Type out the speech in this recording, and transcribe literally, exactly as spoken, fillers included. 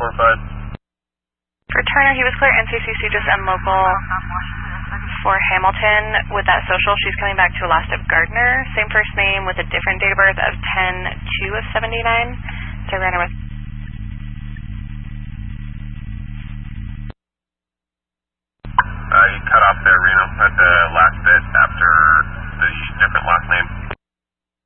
four five. For Turner, he was clear N C C C just and local. For Hamilton, with that social, she's coming back to Elastic Gardner. Same first name with a different date of birth of ten two of seventy-nine. So I ran her with. Uh, you cut off there, Reno, at the last bit after